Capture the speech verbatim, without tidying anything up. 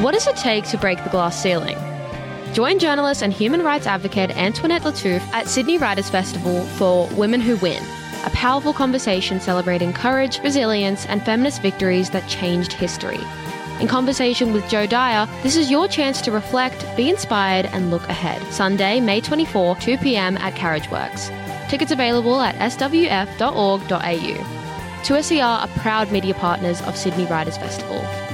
What does it take to break the glass ceiling? Join journalist and human rights advocate Antoinette Lattouf at Sydney Writers' Festival for Women Who Win, a powerful conversation celebrating courage, resilience, and feminist victories that changed history. In conversation with Jo Dyer, this is your chance to reflect, be inspired, and look ahead. Sunday, May twenty-fourth, two p.m. at Carriageworks. Tickets available at s w f dot org dot a u. two S E R are proud media partners of Sydney Writers' Festival.